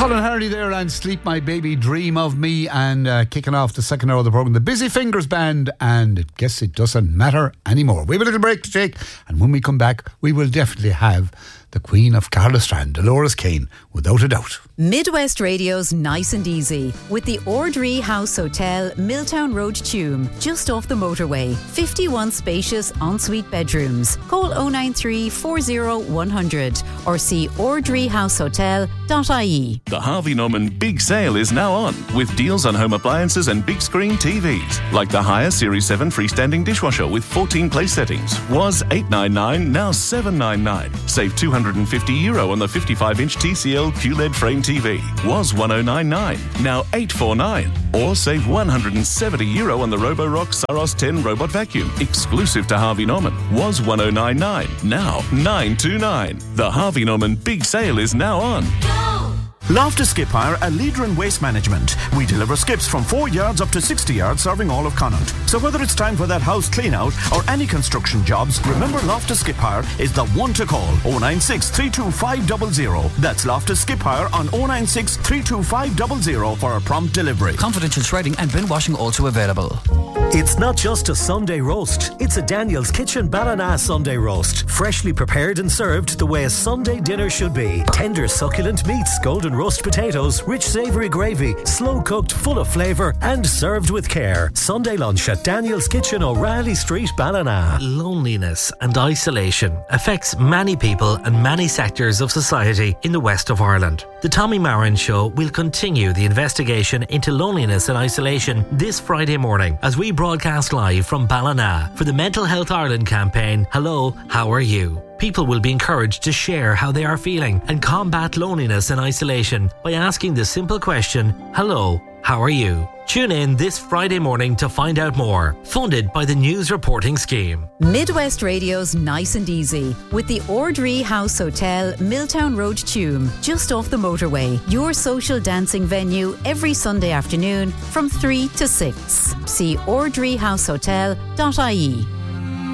Colin Hardy there and Sleep My Baby Dream of Me, and kicking off the second hour of the programme, the Busy Fingers Band, and I guess it doesn't matter anymore. We have a little break to take, and when we come back we will definitely have the Queen of Carlastrand, Dolores Kane, without a doubt. Midwest Radio's Nice and Easy with the Ordree House Hotel, Milltown Road, Tuam, just off the motorway. 51 spacious ensuite bedrooms. Call 093 40 100 or see ordreehousehotel.ie. The Harvey Norman Big Sale is now on, with deals on home appliances and big screen TVs, like the Haier Series 7 freestanding dishwasher with 14 place settings. Was $899, now $799. Save €250 on the 55-inch TCL QLED frame TV. Was $1099, now $849. Or save €170 on the Roborock Saros 10 robot vacuum, exclusive to Harvey Norman. Was $1099, now $929. The Harvey Norman Big Sale is now on. Loftus Skip Hire, a leader in waste management. We deliver skips from 4 yards up to 60 yards, serving all of Connaught. So whether it's time for that house clean out or any construction jobs, remember Loftus Skip Hire is the one to call. 096 325 00. That's Loftus Skip Hire on 096 325 00 for a prompt delivery. Confidential shredding and bin washing also available. It's not just a Sunday roast. It's a Daniel's Kitchen Ballina Sunday roast. Freshly prepared and served the way a Sunday dinner should be. Tender, succulent meats, golden roast potatoes, rich savoury gravy, slow cooked, full of flavour and served with care. Sunday lunch at Daniel's Kitchen, O'Reilly Street, Ballina. Loneliness and isolation affects many people and many sectors of society in the west of Ireland. The Tommy Marin Show will continue the investigation into loneliness and isolation this Friday morning as we broadcast live from Ballina for the Mental Health Ireland campaign, Hello, How Are You? People will be encouraged to share how they are feeling and combat loneliness and isolation by asking the simple question, Hello, how are you? Tune in this Friday morning to find out more. Funded by the News Reporting Scheme. Midwest Radio's Nice and Easy with the Ordree House Hotel, Milltown Road, Tuam, just off the motorway. Your social dancing venue every Sunday afternoon from 3 to 6. See ordreehousehotel.ie.